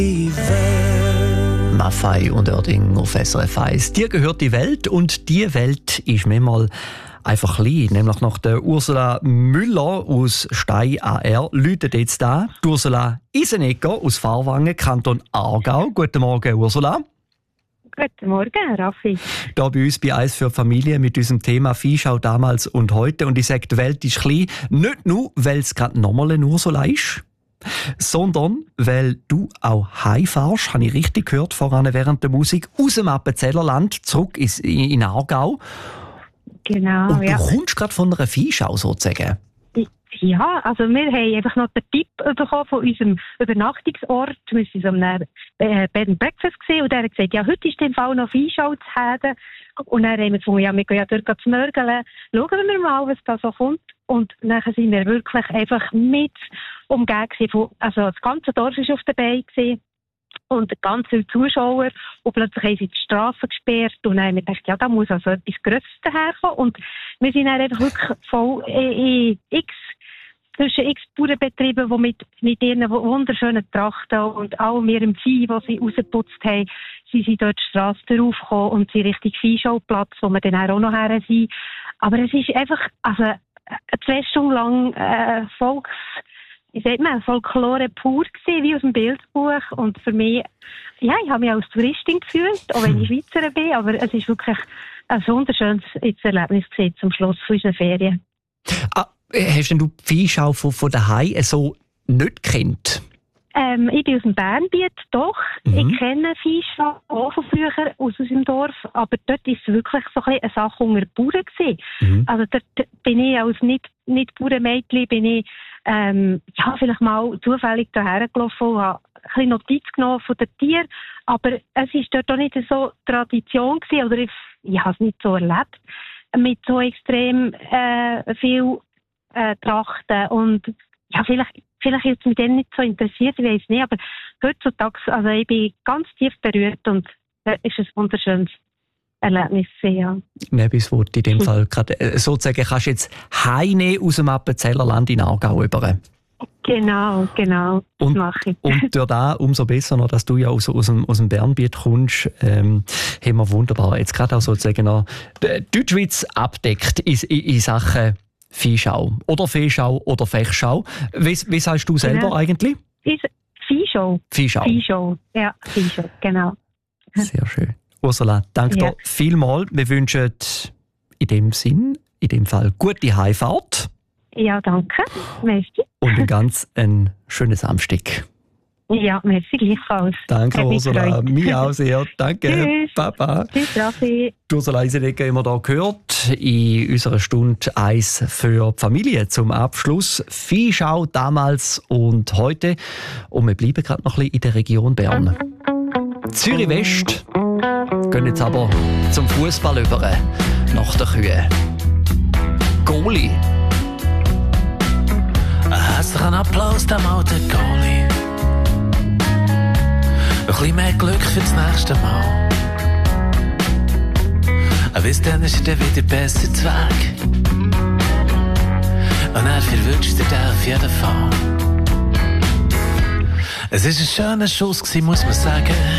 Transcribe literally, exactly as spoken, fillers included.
Maffei und Oerding auf S R F eins. Dir gehört die Welt und die Welt ist manchmal einfach klein. Nämlich nach der Ursula Müller aus Stey A R läutet jetzt da die Ursula Isenegger aus Fahrwangen, Kanton Aargau. Guten Morgen, Ursula. Guten Morgen, Raffi. Da bei uns bei «Eis für die Familie» mit unserem Thema Viehschau damals und heute. Und ich sage, die Welt ist klein, nicht nur, weil es gerade nochmal eine Ursula ist, sondern weil du auch heimfährst, habe ich richtig gehört voran während der Musik, aus dem Appenzellerland zurück in Aargau. Genau, und du ja. kommst gerade von einer Viehschau sozusagen. Ja, also wir haben einfach noch den Tipp bekommen von unserem Übernachtungsort. Wir waren so einem Bed and Breakfast gesehen und der hat gesagt, ja, heute ist im Fall noch Viehschau zu haben. Und dann haben wir gefunden, ja, wir gehen ja dort zu mörgeln. Schauen wir mal, was da so kommt. Und dann sind wir wirklich einfach mit umgeben von, also das ganze Dorf war auf der Beine gewesen. Und ganz viele Zuschauer. Und plötzlich haben sie die Straße gesperrt. Und dann haben wir gedacht, ja, da muss also etwas Grösseres daherkommen. Und wir sind dann einfach wirklich voll in x, zwischen x Bauernbetrieben, die mit, mit ihren wunderschönen Trachten und allem ihrem Vieh, das sie rausgeputzt haben, sind sie dort die Straße draufgekommen und sind richtig Viehschauplatz, wo wir dann auch noch her sind. Aber es ist einfach, also, zwei Stunden lang äh, Volks... Ich sag mal, Folklore pur gewesen, wie aus dem Bildbuch. Und für mich, ja, ich habe mich als Touristin gefühlt, auch wenn ich Schweizerin bin, aber es ist wirklich ein wunderschönes Erlebnis gewesen zum Schluss unserer Ferien. Ah, hast denn du die Viehschau von, von daheim so nicht gekannt? Ähm, ich bin aus dem Bernbiet, doch. Mhm. Ich kenne Viehschau auch von früher aus unserem Dorf, aber dort war es wirklich so ein eine Sache unter Bauern gewesen. Mhm. Also dort bin ich als nicht, nicht Bauernmädchen, bin ich ähm, ja, vielleicht mal zufällig daher gelaufen und habe ein bisschen Notiz genommen von den Tieren, aber es war dort auch nicht so Tradition gewesen, oder ich, ich habe es nicht so erlebt, mit so extrem äh, viel äh, Trachten und ja, vielleicht Vielleicht ist es mich dann nicht so interessiert, ich weiß nicht, aber heutzutage, also ich bin ganz tief berührt und es ist ein wunderschönes Erlebnis. Ja. Nebis, wo du in dem Fall gerade sozusagen kannst jetzt heimnehmen aus dem Appenzellerland in Aargau über. Genau, genau, das und, mache ich. Und durch das umso besser noch, dass du ja aus, aus, dem, aus dem Bernbiet kommst, ähm, haben wir wunderbar jetzt gerade auch sozusagen noch Deutschschweiz abdeckt in, in, in Sachen Viehschau oder Viehschau oder Fechschau. Wie, wie sagst du selber genau. eigentlich? Viehschau. Viehschau. Viehschau, ja, Viehschau, genau. Sehr schön. Ursula, danke ja. dir vielmals. Wir wünschen in dem Sinn, in dem Fall gute Heimfahrt. Ja, danke. Merci. Und ein ganz ein schönes Samstag. Ja, merci gleichfalls. Danke, Ursula. Mich auch sehr. Danke. Tschüss. Papa. Tschüss, Raffi. Die Ursula Isenegger immer da gehört in unserer Stunde «Eis für die Familie» zum Abschluss. Viehschau damals und heute. Und wir bleiben gerade noch ein bisschen in der Region Bern. Zürich West gehen jetzt aber zum Fußball über nach der Kühe. Goalie. Hast du einen Applaus dem alten Goalie? Ein bisschen mehr Glück für das nächste Mal. Aber bis dann ist er wieder besser zu Weg. Und er verwünscht dir den auf jeden Fall. Es war ein schöner Schuss, muss man sagen.